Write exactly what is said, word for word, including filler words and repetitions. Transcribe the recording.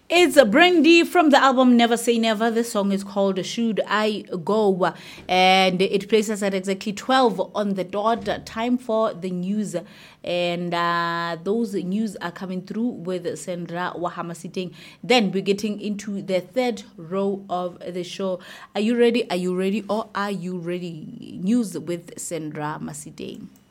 It's Brandy from the album Never Say Never. The song is called Should I Go? And it places at exactly twelve on the dot. Time for the news. And uh, those news are coming through with Sandra Wahama sitting. Then we're getting into the third row of the show. Are you ready? Are you ready? Or are you ready? News with Sandra Masite.